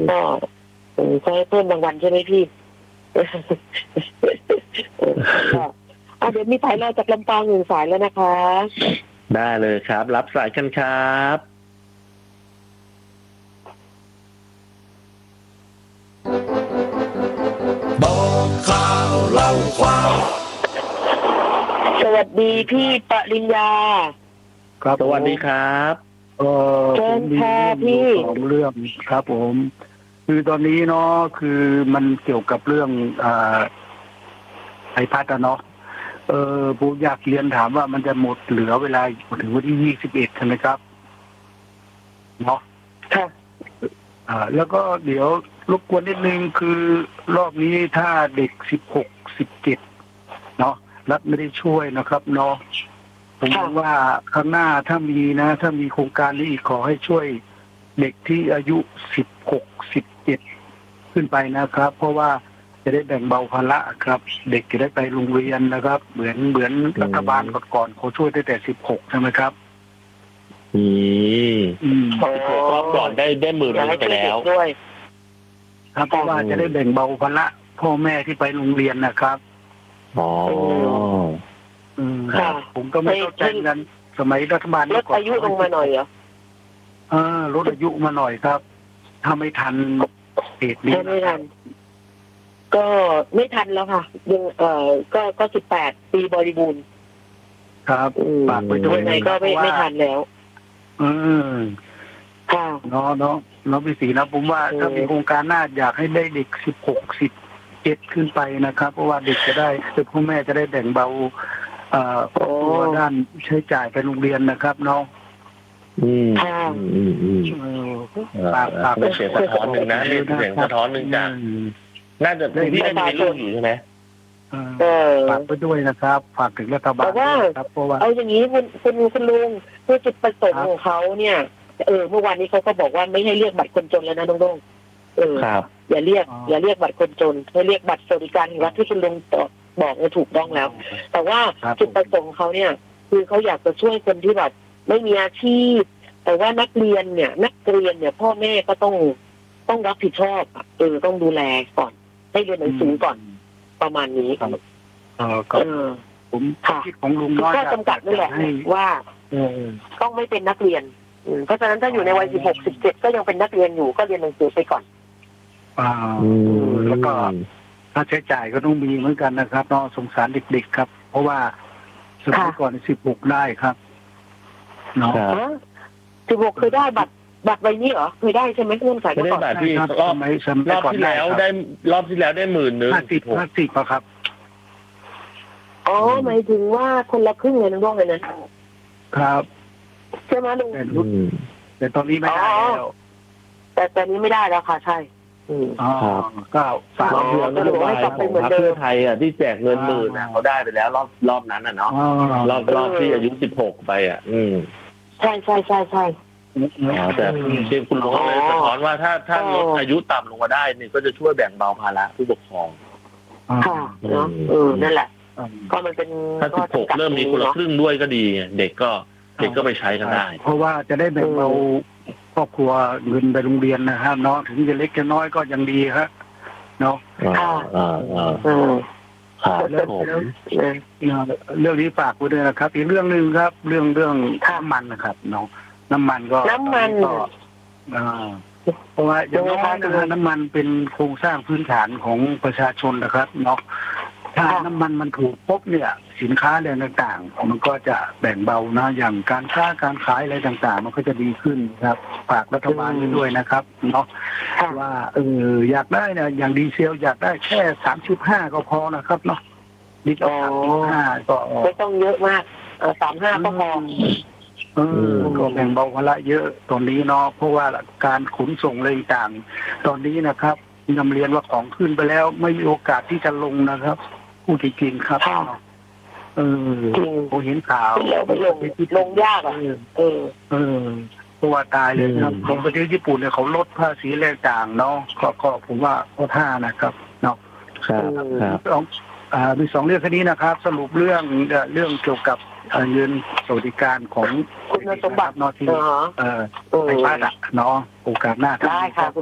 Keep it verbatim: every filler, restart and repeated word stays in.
ก็เขาให้เพิ่มรางวัลใช่ไหมพี่ก็เดี๋ยวมีสายเราจากลำปางหนึ่งสายแล้วนะคะได้เลยครับรับสายกันครับบอกข่าวเล่าความสวัสดีพี่ปริญญาครับสวัสดีครับเออผมมีเรื่องสองเรื่องครับผมคือตอนนี้เนาะคือมันเกี่ยวกับเรื่องอ่าไอพัดเนาะเออผมอยากเรียนถามว่ามันจะหมดเหลือเวลาถึงวันที่ยี่สิบเอ็ดใช่ไหมครับเนาะค่ะอ่าแล้วก็เดี๋ยวรบกวนนิดนึงคือรอบนี้ถ้าเด็กสิบหกสิบเจ็ดเนาะรัฐไม่ได้ช่วยนะครับเนาะผมว่าข้างหน้าถ้ามีนะถ้ามีโครงการนี้อีกขอให้ช่วยเด็กที่อายุสิบหกสิบเจ็ดขึ้นไปนะครับเพราะว่าจะได้แบ่งเบาภาระครับเด็กจะได้ไปโรงเรียนนะครับเหมือนเหมือนรัฐบาลก่อนเขาช่วยตั้งแต่สิบหกใช่ไหมครับอืมอืมรอบก่อนได้ได้หมื่นนึงไปแล้วด้วยครับเพราะว่าจะได้แบ่งเบาภาระพ่อแม่ที่ไปโรงเรียนนะครับอ๋ออืมผมก็ไม่เข้าใจกันสมัยรัฐบาลลดอายุลงมาหน่อยเหรอเออลดอายุมาหน่อยครับถ้าไม่ทันเหตุนี้ไม่ทันก็ไม่ทันแล้วค่ะยังเอ่อก็ก็สิบแปดปีบริบูรณ์ครับฝากไปด้วยไงก็ไม่ไม่ทันแล้วเออค่ะเนาะเนาะเนาะพี่ศรีนะผมว่าถ้ามีโครงการหน้าอยากให้ได้เด็กสิบหกสิบเจ็ดขึ้นไปนะครับเพราะว่าเด็กจะได้พ่อแม่จะได้แบ่งเบาเอ่อตัวด้านใช้จ่ายไปโรงเรียนนะครับเนาะอืมอืมอืมฝากฝากเป็นเสียงสะท้อนหนึ่งนะเป็นเสียงสะท้อนหนึ่งจากน่าจะพี่น่าจะมีลูกอยู่ใช่ไหมฝากไปด้วยนะครับฝากถึงรัฐบาลครับเพราะว่าเอาอย่างนี้คุณคุณคุณลุงเพื่อจุดประสงค์ของเขาเนี่ยเออเมื่อวานนี้เขาก็บอกว่าไม่ให้เรียกบัตรคนจนแล้วนะน้องๆเอออย่าเรียกอย่าเรียกบัตรคนจนให้เรียกบัตรสวัสดิการแห่งรัฐที่คุณลุงบอกเนี่ยถูกต้องแล้วแต่ว่าจุดประสงค์เขาเนี่ยคือเขาอยากจะช่วยคนที่แบบไม่มีอาชีพแต่ว่านักเรียนเนี่ยนักเรียนเนี่ยพ่อแม่ก็ต้องต้องรับผิดชอบเออต้องดูแลก่อนให้เรียนหนังสือก่อนประมาณนี้เออก็ผมคิดของลุงน้อยก็จำกัดนั่นแหละว่าต้องไม่เป็นนักเรียนเพราะฉะนั้นถ้าอยู่ในวัยสิบหกสิบเจ็ดก็ยังเป็นนักเรียนอยู่ก็เรียนหนังสือไปก่อนอ่าแล้วก็ค่าใช้จ่ายก็ต้องมีเหมือนกันนะครับเนาะสงสารเด็กๆครับเพราะว่าสมัยก่อนสิบหกได้ครับเนาะสิบหกเคยได้บัตรบัตรใบนี้เหรอเคยได้ใช่ไหมเงื่อนไขไม่ได้บัตรที่รอบรอบที่แล้วได้รอบที่แล้วได้หมื่นหนึ่งห้าสิบห้าสิบครับอ๋อหมายถึงว่าคนละครึ่งเลยน้องเลยนะครับใช่ไหมลุงแต่ตอนนี้ไม่ได้แล้วแต่ตอนนี้ไม่ได้แล้วค่ะใช่อ๋อก็ฝากเรื่องนโยบายของพรรคเพื่อไทยอ่ะที่แจกเงินหมื่นเขาได้ไปแล้วรอบรอบนั้นอ่ะเนาะรอบรอบที่อายุสิบหกไปอ่ะอืมใช่ใช่ใช่ใช่อ๋อแต่เช่นคุณลุงก็เลยสะท้อนว่าถ้าถ้าลดอายุต่ำลงมาได้นี่ก็จะช่วยแบ่งเบาภาระผู้ปกครองค่ะเนาะเออนั่นแหละก็มันเป็นถ้าสิบหกเริ่มมีคนละครึ่งด้วยก็ดีเด็กก็เด็กก็ไปใช้กันได้เพราะว่าจะได้แบ่งเบาครอบครัวเงินไปโรงเรียนนะฮะเนาะถึงจะเล็กจะน้อยก็ยังดีฮะเนาะอ่าอ่าอ่าครับเรื่องเรื่องนี้ฝากไว้ด้วยนะครับอีกเรื่องหนึ่งครับเรื่องเรื่องน้ำมันนะครับเนาะน้ำมันก็น้ำมันก็อ่าเพราะว่าอย่างน้อยนะฮะน้ำมันเป็นโครงสร้างพื้นฐานของประชาชนนะครับเนาะถ้าน้ำมันมันถูกปุ๊บเนี่ยสินค้าอะไรต่างๆมันก็จะแบ่งเบานะอย่างการค้าการขายอะไรต่างๆมันก็จะดีขึ้นครับฝากรัฐบาลด้วยนะครับเนาะว่าเอออยากได้เนี่ยอย่างดีเซลอยากได้แค่สามสิบห้าก็พอนะครับเนาะดิสามสิบห้าก็ไม่ต้องเยอะมากเออสามห้าก็พอเออก็แบ่งเบาภาระเยอะตอนนี้เนาะเพราะว่าการขนส่งอะไรต่างตอนนี้นะครับนำเรียนว่าของขึ้นไปแล้วไม่มีโอกาสที่จะลงนะครับพูดจริงๆครับเออผมเห็นข่าวลงลงยากอ่ะเออเออเพราะว่าตายเลยครับของประเทศญี่ปุ่นเนี่ยเขาลดภาษีแรงต่างเนาะก็ก็ผมว่าข้อท่านะครับเนาะครับครับสองอ่ามีสองเรื่องแค่นี้นะครับสรุปเรื่องเรื่องเกี่ยวกับเงินสวัสดิการของคุณสมบัติเนาะที่เอ่อไฟฟ้าเนาะโอกาสหน้าได้ค่ะ